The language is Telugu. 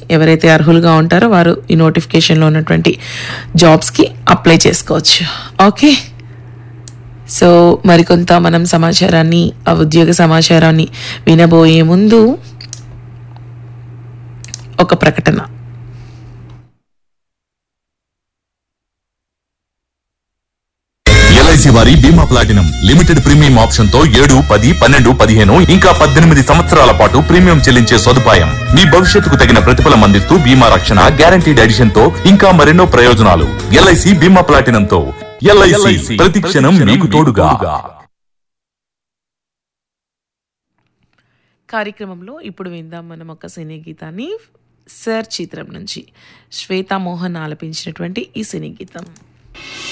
ఎవరైతే అర్హులుగా ఉంటారో వారు ఈ నోటిఫికేషన్లో ఉన్నటువంటి జాబ్స్కి అప్లై చేసుకోవచ్చు. ఓకే, సో మరికొంత మనం సమాచారాన్ని, ఆ ఉద్యోగ సమాచారాన్ని వినబోయే ముందు ఒక ప్రకటన. ఎల్ఐసి వారి బీమా ప్లాటినం లిమిటెడ్ ప్రీమియం ఆప్షన్ తో 7, 10, 12, 15 ఇంకా 18 సంవత్సరాల పాటు ప్రీమియం చెల్లించే సదుపాయం. మీ భవిష్యత్తుకు తగిన ప్రతిఫలం అందిస్తూ బీమా రక్షణ, గ్యారంటీడ్ ఎడిషన్ తో ఇంకా మరెన్నో ప్రయోజనాలు. ఎల్ఐసి బీమా ప్లాటినం తో. ఎల్ఐసి ప్రతి క్షణం మీకు తోడుగా. కార్యక్రమంలో ఇప్పుడు విందాం మనం ఒక సినీ గీతాన్ని. సర్ చిత్రం నుంచి శ్వేతా మోహన్ ఆలపించినటువంటి ఈ సినీ గీతం.